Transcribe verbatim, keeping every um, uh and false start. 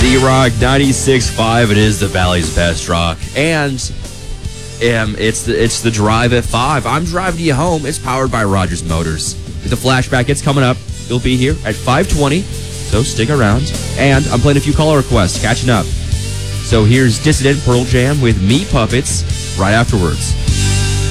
Z-Rock ninety-six point five. It is the Valley's best rock. And um, it's, the, it's the drive at five. I'm driving you home. It's powered by Rogers Motors. With the flashback, it's coming up. You'll be here at five twenty, so stick around. And I'm playing a few caller requests, catching up. So here's Dissident Pearl Jam with Meat Puppets right afterwards.